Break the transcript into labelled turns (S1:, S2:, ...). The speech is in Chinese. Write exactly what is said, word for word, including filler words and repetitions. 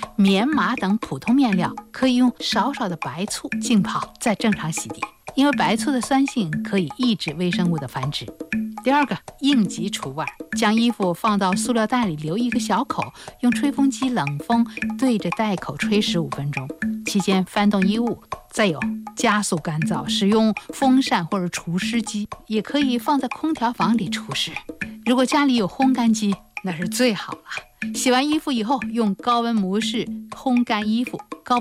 S1: 棉麻等普通面料可以用少少的白醋浸泡，再正常洗涤，因为白醋的酸性可以抑制微生物的繁殖。第二个，应急除味，将衣服放到塑料袋里，留一个小口，用吹风机冷风对着袋口吹十五分钟，期间翻动衣物。再有，加速干燥，使用风扇或者除湿机，也可以放在空调房里除湿。如果家里有烘干机，那是最好了。洗完衣服以后，用高温模式烘干衣服，